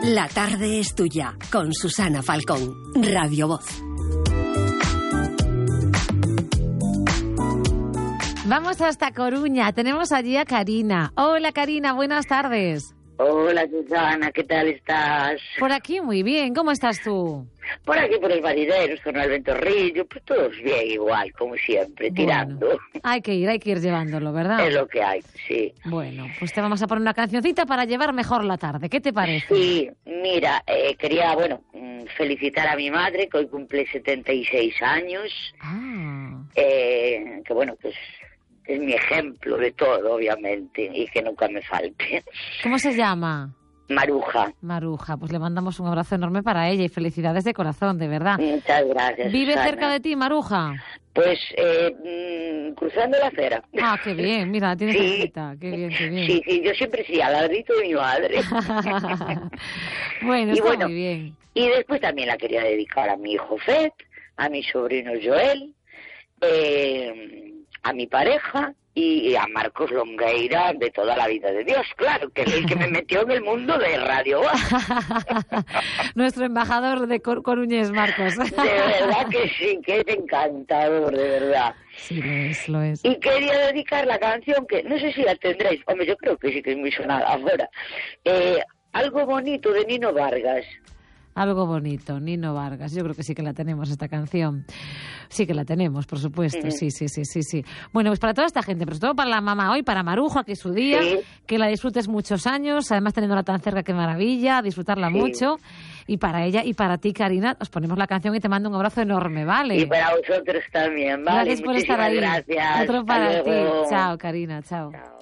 La tarde es tuya, con Susana Falcón, Radio Voz. Vamos hasta Coruña, tenemos allí a Karina. Hola Karina, buenas tardes. Hola Susana, ¿qué tal estás? Por aquí muy bien, ¿cómo estás tú? Por aquí, por los marineros, con el ventorrillo, pues todos bien igual, como siempre, tirando. Bueno, hay que ir llevándolo, ¿verdad? Es lo que hay, sí. Bueno, pues te vamos a poner una cancioncita para llevar mejor la tarde, ¿qué te parece? Sí, mira, quería, felicitar a mi madre, que hoy cumple 76 años. Que bueno, pues es mi ejemplo de todo, obviamente, y que nunca me falte. ¿Cómo se llama? Maruja. Maruja, pues le mandamos un abrazo enorme para ella y felicidades de corazón, de verdad. Muchas gracias, ¿Vive Susana cerca de ti, Maruja? Pues cruzando la acera. Ah, qué bien, mira, tienes sí. cerquita, qué bien, qué bien. Sí, yo siempre sí, al ladrito de mi madre. Bueno, está muy bien. Y después también la quería dedicar a mi hijo Fed, a mi sobrino Joel, a mi pareja y a Marcos Longueira, de toda la vida de Dios, claro, que es el que me metió en el mundo de Radio. Nuestro embajador de Coruñés, Marcos. De verdad que sí, que es encantador, de verdad. Sí, lo es. Y quería dedicar la canción, que no sé si la tendréis, hombre, yo creo que sí que es muy sonada ahora, Algo bonito, de Nino Vargas. Algo bonito, Nino Vargas. Yo creo que sí que la tenemos, esta canción. Sí que la tenemos, por supuesto. Sí. Bueno, pues para toda esta gente, pero sobre todo para la mamá hoy, para Maruja, que es su día, que la disfrutes muchos años, además teniéndola tan cerca, qué maravilla, disfrutarla mucho. Y para ella y para ti, Karina, os ponemos la canción y te mando un abrazo enorme, ¿vale? Y para vosotros también, ¿vale? Gracias por estar ahí. Gracias. Otro para ti. Chao, Karina, chao.